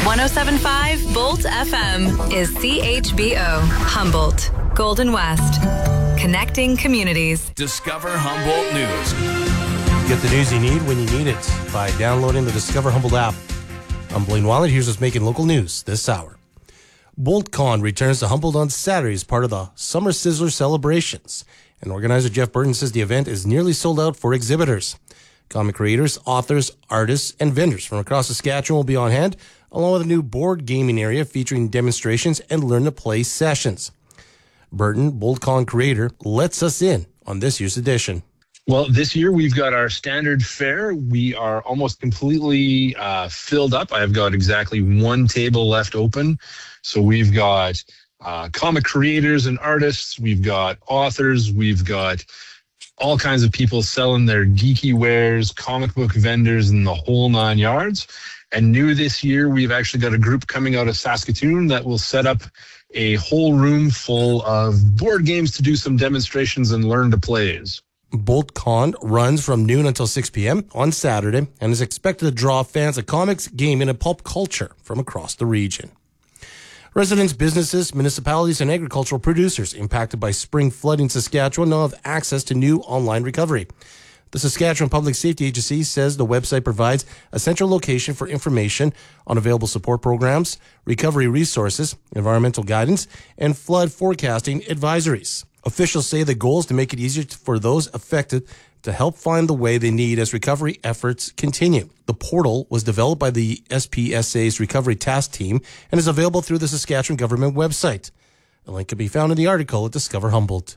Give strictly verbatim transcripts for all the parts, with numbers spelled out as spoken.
one oh seven point five Bolt F M is C H B O, Humboldt, Golden West. Connecting communities. Discover Humboldt News. Get the news you need when you need it by downloading the Discover Humboldt app. I'm Blaine Wallet. Here's what's making local news this hour. BoltCon returns to Humboldt on Saturday as part of the Summer Sizzler celebrations. And organizer Jeff Burton says the event is nearly sold out for exhibitors. Comic creators, authors, artists, and vendors from across Saskatchewan will be on hand, along with a new board gaming area featuring demonstrations and learn-to-play sessions. Burton, BoltCon creator, lets us in on this year's edition. Well, this year we've got our standard fare. We are almost completely uh, filled up. I've got exactly one table left open. So we've got uh, comic creators and artists. We've got authors. We've got all kinds of people selling their geeky wares, comic book vendors, and the whole nine yards. And new this year, we've actually got a group coming out of Saskatoon that will set up a whole room full of board games to do some demonstrations and learn to plays. BoltCon runs from noon until six p.m. on Saturday and is expected to draw fans of comics, gaming, and pulp culture from across the region. Residents, businesses, municipalities, and agricultural producers impacted by spring flooding in Saskatchewan now have access to new online recovery. The Saskatchewan Public Safety Agency says the website provides a central location for information on available support programs, recovery resources, environmental guidance, and flood forecasting advisories. Officials say the goal is to make it easier for those affected to help find the way they need as recovery efforts continue. The portal was developed by the S P S A's Recovery Task Team and is available through the Saskatchewan government website. A link can be found in the article at Discover Humboldt.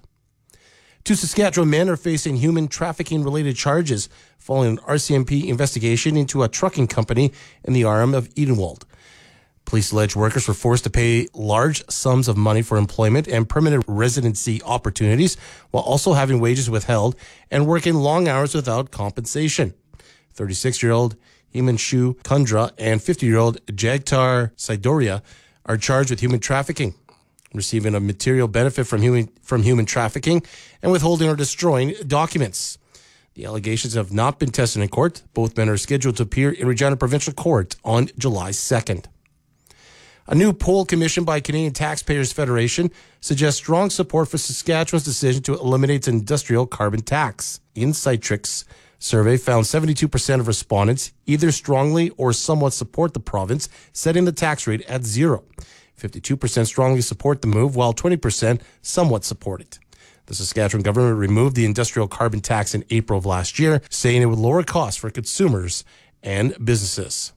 Two Saskatchewan men are facing human trafficking-related charges following an R C M P investigation into a trucking company in the R M of Edenwald. Police allege workers were forced to pay large sums of money for employment and permanent residency opportunities while also having wages withheld and working long hours without compensation. thirty-six-year-old Himanshu Kundra and fifty-year-old Jagtar Sidoria are charged with human trafficking, receiving a material benefit from human, from human trafficking, and withholding or destroying documents. The allegations have not been tested in court. Both men are scheduled to appear in Regina Provincial Court on July second. A new poll commissioned by Canadian Taxpayers Federation suggests strong support for Saskatchewan's decision to eliminate its industrial carbon tax. Insightrix survey found seventy-two percent of respondents either strongly or somewhat support the province setting the tax rate at zero. fifty-two percent strongly support the move, while twenty percent somewhat support it. The Saskatchewan government removed the industrial carbon tax in April of last year, saying it would lower costs for consumers and businesses.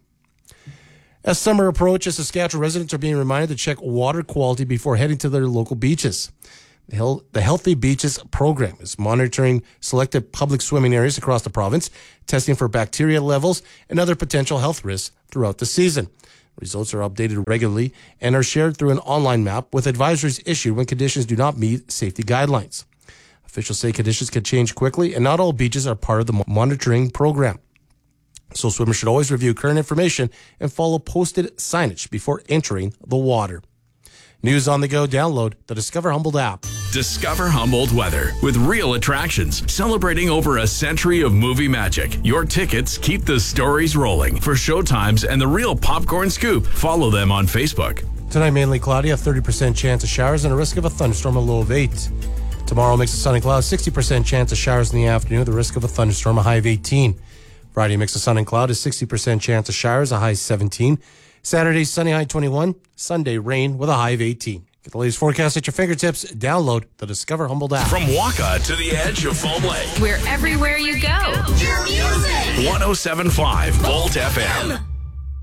As summer approaches, Saskatchewan residents are being reminded to check water quality before heading to their local beaches. The, Hel- the Healthy Beaches program is monitoring selected public swimming areas across the province, testing for bacteria levels and other potential health risks throughout the season. Results are updated regularly and are shared through an online map with advisories issued when conditions do not meet safety guidelines. Officials say conditions can change quickly, and not all beaches are part of the monitoring program. So swimmers should always review current information and follow posted signage before entering the water. News on the go. Download the Discover Humboldt app. Discover Humboldt weather with real attractions celebrating over a century of movie magic. Your tickets keep the stories rolling. For showtimes and the real popcorn scoop, follow them on Facebook. Tonight, mainly cloudy, a thirty percent chance of showers and a risk of a thunderstorm, a low of eight. Tomorrow, mix of sun and clouds, sixty percent chance of showers in the afternoon, the risk of a thunderstorm, a high of eighteen. Friday, mix of sun and cloud, is sixty percent chance of showers, a high of seventeen. Saturday, sunny, high twenty-one. Sunday, rain with a high of eighteen. Get the latest forecast at your fingertips. Download the Discover Humboldt app. From Waka to the edge of Foam Lake. We're everywhere you go. one oh seven point five Bolt F M.